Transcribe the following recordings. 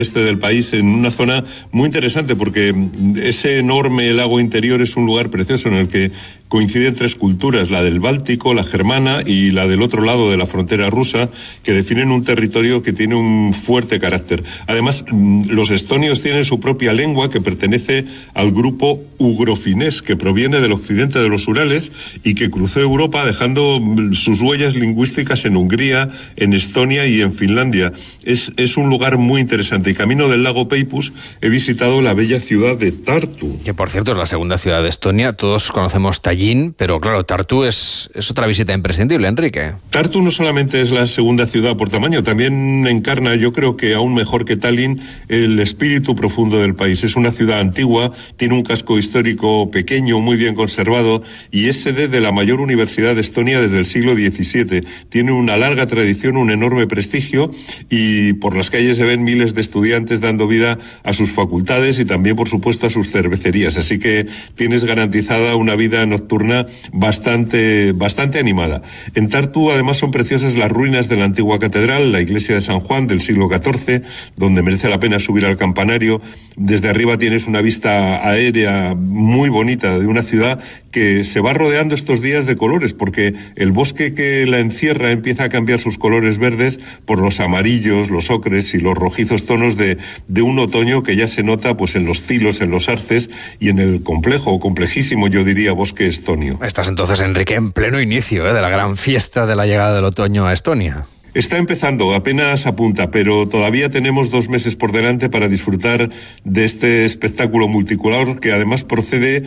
Del país, en una zona muy interesante, porque ese enorme lago interior es un lugar precioso en el que coinciden tres culturas, la del Báltico, la germana y la del otro lado de la frontera rusa, que definen un territorio que tiene un fuerte carácter. Además, los estonios tienen su propia lengua que pertenece al grupo ugrofinés, que proviene del occidente de los Urales y que cruzó Europa dejando sus huellas lingüísticas en Hungría, en Estonia y en Finlandia. Es un lugar muy interesante. Y camino del lago Peipus he visitado la bella ciudad de Tartu. Que por cierto es la segunda ciudad de Estonia. Todos conocemos Tallinn, pero claro, Tartu es otra visita imprescindible, Enrique. Tartu no solamente es la segunda ciudad por tamaño, también encarna, yo creo que aún mejor que Tallinn, el espíritu profundo del país. Es una ciudad antigua, tiene un casco histórico pequeño, muy bien conservado, y es sede de la mayor universidad de Estonia desde el siglo XVII. Tiene una larga tradición, un enorme prestigio, y por las calles se ven miles de estudiantes dando vida a sus facultades y también, por supuesto, a sus cervecerías. Así que tienes garantizada una vida nocturna bastante animada. En Tartu, además, son preciosas las ruinas de la antigua catedral, la iglesia de San Juan del siglo XIV, donde merece la pena subir al campanario. Desde arriba tienes una vista aérea muy bonita de una ciudad que se va rodeando estos días de colores, porque el bosque que la encierra empieza a cambiar sus colores verdes por los amarillos, los ocres y los rojizos tonos de un otoño que ya se nota pues en los tilos, en los arces y en el complejo, complejísimo, yo diría, bosque estonio. Estás entonces, Enrique, en pleno inicio de la gran fiesta de la llegada del otoño a Estonia. Está empezando, apenas apunta, pero todavía tenemos 2 meses por delante para disfrutar de este espectáculo multicolor que además procede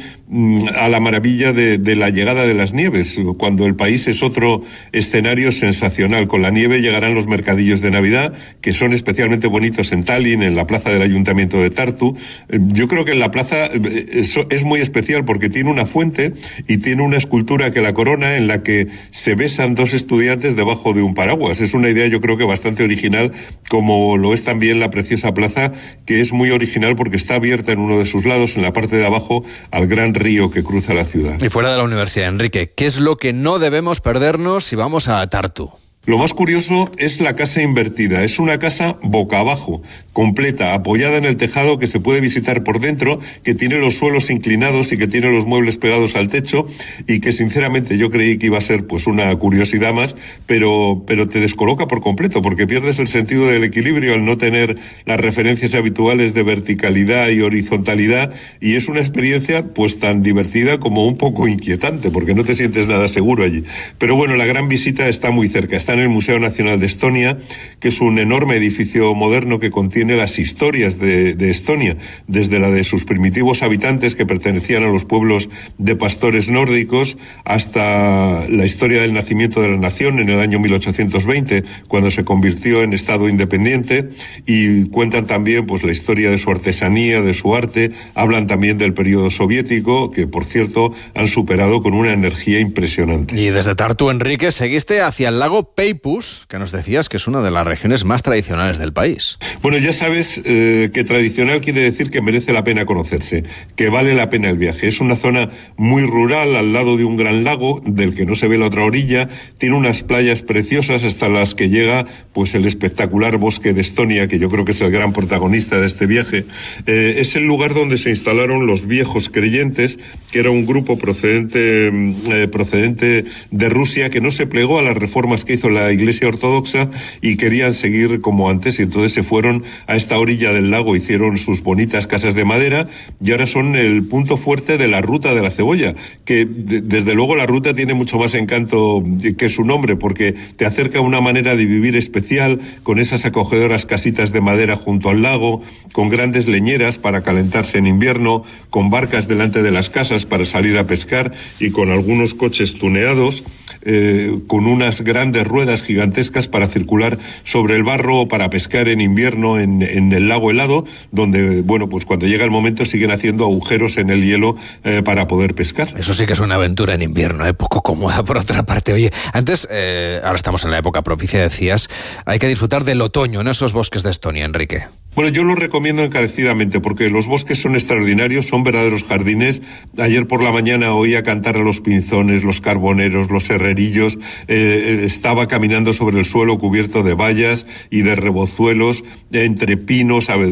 a la maravilla de la llegada de las nieves, cuando el país es otro escenario sensacional. Con la nieve llegarán los mercadillos de Navidad, que son especialmente bonitos en Tallinn, en la plaza del Ayuntamiento de Tartu. Yo creo que en la plaza es muy especial porque tiene una fuente y tiene una escultura que la corona, en la que se besan 2 estudiantes debajo de un paraguas. Es una idea, yo creo que bastante original, como lo es también la preciosa plaza, que es muy original porque está abierta en uno de sus lados, en la parte de abajo, al gran río que cruza la ciudad. Y fuera de la universidad, Enrique, ¿qué es lo que no debemos perdernos si vamos a Tartu? Lo más curioso es la casa invertida. Es una casa boca abajo, completa, apoyada en el tejado, que se puede visitar por dentro, que tiene los suelos inclinados y que tiene los muebles pegados al techo, y que sinceramente yo creí que iba a ser pues una curiosidad más, pero te descoloca por completo, porque pierdes el sentido del equilibrio al no tener las referencias habituales de verticalidad y horizontalidad, y es una experiencia pues tan divertida como un poco inquietante, porque no te sientes nada seguro allí. Pero bueno, la gran visita está muy cerca. Está en el Museo Nacional de Estonia, que es un enorme edificio moderno que contiene las historias de Estonia, desde la de sus primitivos habitantes que pertenecían a los pueblos de pastores nórdicos, hasta la historia del nacimiento de la nación en el año 1820, cuando se convirtió en Estado independiente, y cuentan también pues la historia de su artesanía, de su arte. Hablan también del periodo soviético, que por cierto han superado con una energía impresionante. Y desde Tartu, Enrique, seguiste hacia el lago Peipus, que nos decías que es una de las regiones más tradicionales del país. Bueno, ya sabes que tradicional quiere decir que merece la pena conocerse, que vale la pena el viaje. Es una zona muy rural, al lado de un gran lago del que no se ve la otra orilla. Tiene unas playas preciosas hasta las que llega pues el espectacular bosque de Estonia, que yo creo que es el gran protagonista de este viaje. Es el lugar donde se instalaron los viejos creyentes, que era un grupo procedente de Rusia, que no se plegó a las reformas que hizo la Iglesia Ortodoxa y querían seguir como antes, y entonces se fueron a esta orilla del lago, hicieron sus bonitas casas de madera, y ahora son el punto fuerte de la Ruta de la Cebolla, que desde luego la ruta tiene mucho más encanto que su nombre, porque te acerca a una manera de vivir especial, con esas acogedoras casitas de madera junto al lago, con grandes leñeras para calentarse en invierno, con barcas delante de las casas para salir a pescar, y con algunos coches tuneados, con unas grandes ruedas gigantescas para circular sobre el barro o para pescar en invierno en el lago helado, donde, bueno, pues cuando llega el momento siguen haciendo agujeros en el hielo para poder pescar. Eso sí que es una aventura en invierno, poco cómoda por otra parte. Oye, antes, ahora estamos en la época propicia, decías, hay que disfrutar del otoño en esos bosques de Estonia, Enrique. Bueno, yo lo recomiendo encarecidamente porque los bosques son extraordinarios, son verdaderos jardines. Ayer por la mañana oía cantar a los pinzones, los carboneros, los herrerillos. Estaba caminando sobre el suelo cubierto de bayas y de rebozuelos, entre pinos,